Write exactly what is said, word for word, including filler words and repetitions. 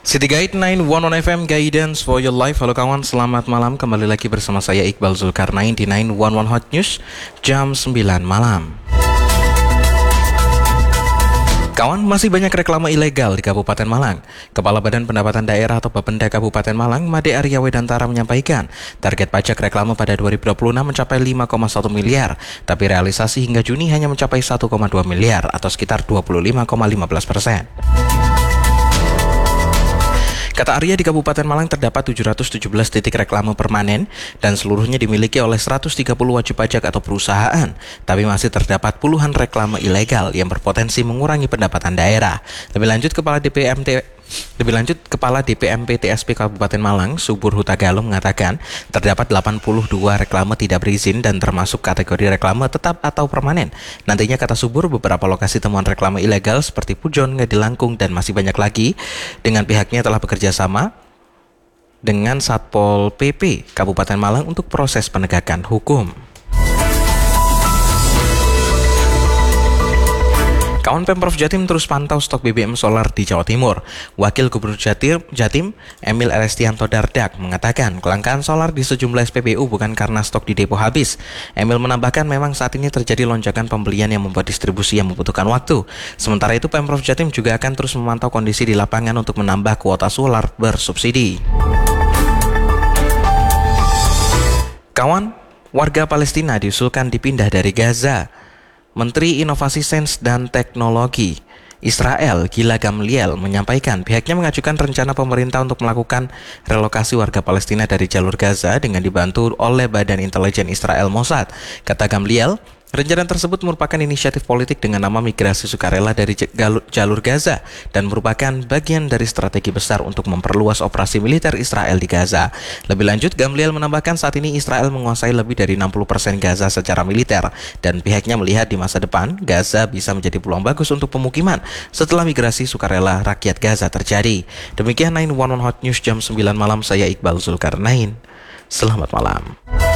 City Guide sembilan satu satu F M Guidance for your life. Halo kawan, selamat malam. Kembali lagi bersama saya Iqbal Zulkarnain di sembilan satu satu Hot News jam sembilan malam. Kawan, masih banyak reklame ilegal di Kabupaten Malang. Kepala Badan Pendapatan Daerah atau Bapenda Kabupaten Malang, Made Arya Wedantara menyampaikan, target pajak reklame pada dua ribu dua puluh enam mencapai lima koma satu miliar, tapi realisasi hingga Juni hanya mencapai satu koma dua miliar atau sekitar dua puluh lima koma lima belas persen. Kata Arya, di Kabupaten Malang terdapat tujuh ratus tujuh belas titik reklame permanen dan seluruhnya dimiliki oleh seratus tiga puluh wajib pajak atau perusahaan. Tapi masih terdapat puluhan reklame ilegal yang berpotensi mengurangi pendapatan daerah. Lebih lanjut, Kepala D P M T Lebih lanjut, Kepala D P M P T S P Kabupaten Malang, Subur Hutagalo mengatakan, terdapat delapan puluh dua reklame tidak berizin dan termasuk kategori reklame tetap atau permanen. Nantinya, kata Subur, beberapa lokasi temuan reklame ilegal seperti Pujon, Ngedilangkung, dan masih banyak lagi. Dengan pihaknya telah bekerja sama dengan Satpol P P Kabupaten Malang untuk proses penegakan hukum. Kawan, Pemprov Jatim terus pantau stok B B M solar di Jawa Timur. Wakil Gubernur Jatim, Jatim Emil Elestianto Dardak, mengatakan kelangkaan solar di sejumlah S P B U bukan karena stok di depo habis. Emil menambahkan memang saat ini terjadi lonjakan pembelian yang membuat distribusi yang membutuhkan waktu. Sementara itu, Pemprov Jatim juga akan terus memantau kondisi di lapangan untuk menambah kuota solar bersubsidi. Kawan, warga Palestina diusulkan dipindah dari Gaza. Menteri Inovasi Sains dan Teknologi Israel, Gila Gamliel, menyampaikan pihaknya mengajukan rencana pemerintah untuk melakukan relokasi warga Palestina dari jalur Gaza dengan dibantu oleh Badan Intelijen Israel Mossad. Kata Gamliel, rencana tersebut merupakan inisiatif politik dengan nama migrasi sukarela dari jalur Gaza dan merupakan bagian dari strategi besar untuk memperluas operasi militer Israel di Gaza. Lebih lanjut, Gamliel menambahkan saat ini Israel menguasai lebih dari enam puluh persen Gaza secara militer dan pihaknya melihat di masa depan Gaza bisa menjadi peluang bagus untuk pemukiman setelah migrasi sukarela rakyat Gaza terjadi. Demikian sembilan satu satu Hot News jam sembilan malam, saya Iqbal Zulkarnain. Selamat malam.